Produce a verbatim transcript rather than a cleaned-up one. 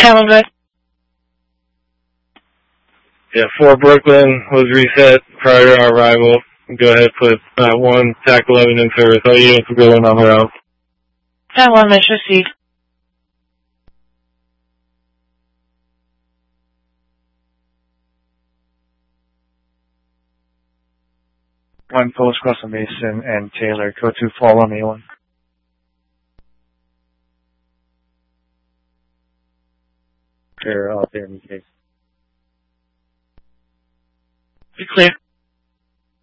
Hammer Bay. Yeah, four Brooklyn was reset prior to our arrival. Go ahead, put uh, one T A C eleven in service. All units will go in on their own. ten one, mission received. One post Russell Mason and Taylor. Go to fall on A one. They're out there in case. Be clear.